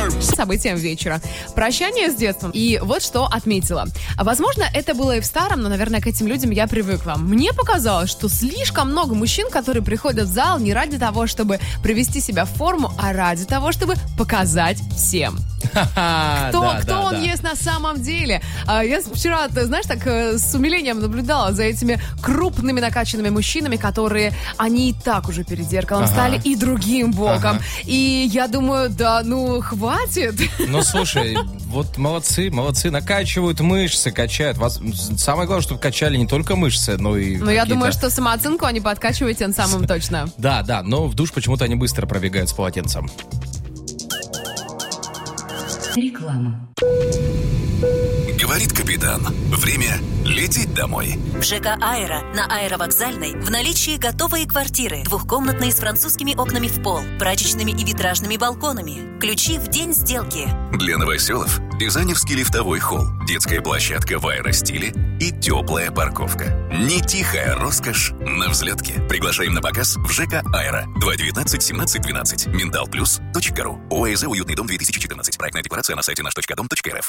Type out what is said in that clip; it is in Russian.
Событием вечера. Прощание с детством. И вот что отметила. Возможно, это было и в старом, но, наверное, к этим людям я привыкла. Мне показалось, что слишком много мужчин, которые приходят в зал не ради того, чтобы привести себя в форму, а ради того, чтобы показать всем. Кто он есть на самом деле. Я вчера, ты знаешь, так с умилением наблюдала за этими крупными накачанными мужчинами, которые, они и так уже перед зеркалом стали и другим боком. И я думаю, да, ну, хватит. Ну, слушай, вот молодцы, накачивают мышцы, качают. Самое главное, чтобы качали не только мышцы, но и Ну, я думаю, что самооценку они подкачивают тем самым точно. Да, но в душ почему-то они быстро пробегают с полотенцем. Реклама. Говорит капитан. Время лететь домой. В ЖК «Аэро» на Аэровокзальной в наличии готовые квартиры. Двухкомнатные с французскими окнами в пол, прачечными и витражными балконами. Ключи в день сделки. Для новоселов дизайнерский лифтовой холл, детская площадка в аэростиле и теплая парковка. Не тихая роскошь на взлетке. Приглашаем на показ в ЖК «Аэро». 219-17-12. Mentalplus.ru. ОАЗ «Уютный дом 2014». Проектная декларация на сайте наш.дом.рф.